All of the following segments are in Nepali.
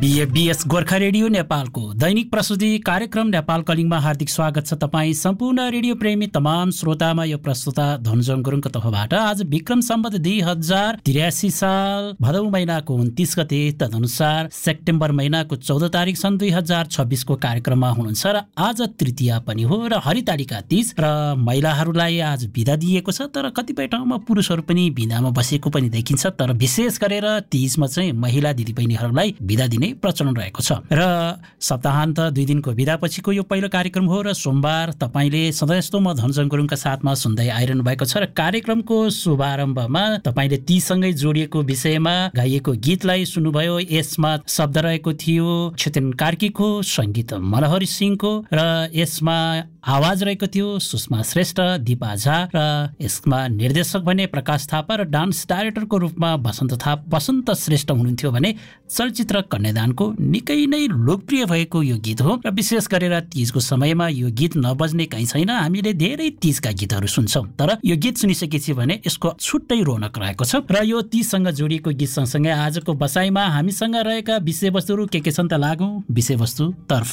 बीएस गोर्खा रेडियो नेपालको दैनिक प्रस्तुति कार्यक्रम नेपाल कलिङमा हार्दिक स्वागत छ। तपाईँ सम्पूर्ण रेडियो प्रेमी तमाम श्रोतामा यो प्रस्तुता धनजङ गुरुङको तर्फबाट आज विक्रम सम्वत 2083 साल भदौ महिनाको 29 गते तदनुसार सेप्टेम्बर महिनाको 14 तारिक सन् 2026 को कार्यक्रममा हुनुहुन्छ र आज तृतीया पनि हो र हरितालिका तीज र महिलाहरूलाई आज बिदा दिएको छ। तर कतिपय ठाउँमा पुरुषहरू पनि बिदामा बसेको पनि देखिन्छ। तर विशेष गरेर तीजमा चाहिँ महिला दिदीबहिनीहरूलाई बिदा दिने प्रचलन रहेको छ र सप्ताहान्त 2 दिनको बिदापछिको यो पहिलो कार्यक्रम हो र सोमबार तपाईले सधैँ जस्तो म धनजङ गुरुङका साथमा सुन्दै आइरहनु भएको छ र कार्यक्रमको शुभारम्भमा तपाईले तीसँगै जोडिएको विषयमा गाइएको गीतलाई सुन्नुभयो। यसमा शब्द रहेको थियो क्षेत्रन कार्कीको, संगीत मनोहरी सिंहको र यसमा आवाज रहेको थियो सुषमा श्रेष्ठ, दीपा झा र यसमा निर्देशक भने प्रकाश थापा र डान्स डाइरेक्टरको रूपमा वसन्त श्रेष्ठ हुनुहुन्थ्यो भने चलचित्र कन्यादानको निकै नै लोकप्रिय भएको यो गीत हो र विशेष गरेर तीजको समयमा यो गीत नबज्ने कहीँ छैन। हामीले धेरै तीजका गीतहरू सुन्छौँ तर यो गीत सुनिसकेपछि भने यसको छुट्टै रौनक रहेको छ र यो तीजसँग जोडिएको गीत सँगसँगै आजको बसाइमा हामीसँग रहेका विषयवस्तुहरू के छन् त लागौँ विषयवस्तु तर्फ।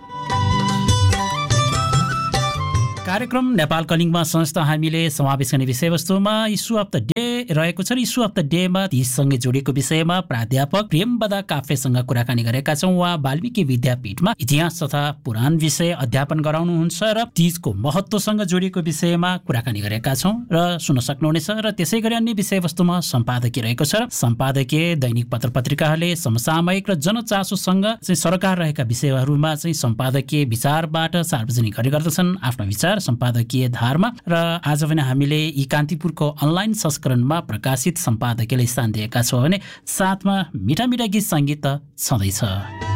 कार्यक्रम नेपाल कलिङमा संस्था हामीले समावेश गर्ने विषयवस्तुमा इस्यु अफ द डे रहेको छ र इस्यु अफ द डेमा तीजसँगै जोडिएको विषयमा प्राध्यापक प्रेमबदा काफेसँग कुराकानी गरेका छौँ। उहाँ वाल्मीकि विद्यापीठमा इतिहास तथा पुराण विषय अध्यापन गराउनुहुन्छ र तीजको महत्त्वसँग जोडिएको विषयमा कुराकानी गरेका छौँ र सुन्न सक्नुहुनेछ। र त्यसै गरी अन्य विषयवस्तुमा सम्पादकीय रहेको छ र सम्पादकीय दैनिक पत्र पत्रिकाहरूले समसामयिक र जनचासोसँग चाहिँ सरकार रहेका विषयहरूमा चाहिँ सम्पादकीय विचारबाट सार्वजनिक गर्ने गर्दछन् आफ्नो विचार सम्पादकीय धारमा। र आज पनि हामीले यी कान्तिपुरको अनलाइन संस्करणमा प्रकाशित सम्पादकीयले स्थान दिएका छौँ भने साथमा मिठा मिठा गीत सङ्गीत छँदैछ।